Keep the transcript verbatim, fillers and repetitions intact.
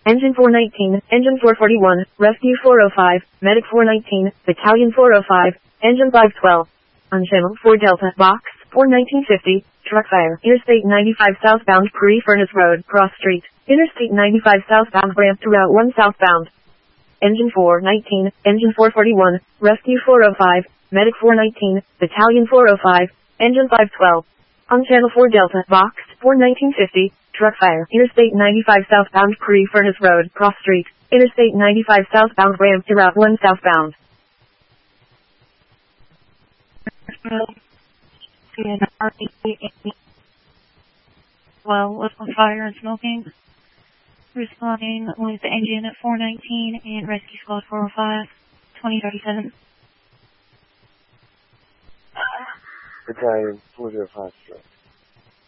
Engine four nineteen, Engine four forty-one, Rescue four oh five, Medic four nineteen, Battalion four oh five, Engine five twelve. On Channel four Delta, Box four nineteen fifty, truck fire. Interstate ninety-five southbound, Pre-Furnace Road, Cross Street. Interstate ninety-five southbound, ramp to Route one southbound. Engine four nineteen, Engine four forty-one, Rescue four oh five, Medic four nineteen, Battalion four oh five, Engine five twelve. On Channel four Delta, Box four nineteen fifty, truck fire. Interstate ninety-five southbound, Pre-Furnace Road, Cross Street. Interstate ninety-five southbound, ramp to Route one southbound. Well, with on fire and smoking. Responding with engine at four nineteen and rescue squad four oh five, twenty thirty-seven. Battalion four oh five, stroke.